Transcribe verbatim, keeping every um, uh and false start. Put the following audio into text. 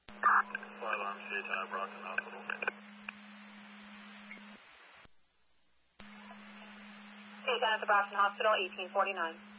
Flight alarm, C H I, Brockton Hospital. C H I at the Brockton Hospital, eighteen forty-nine.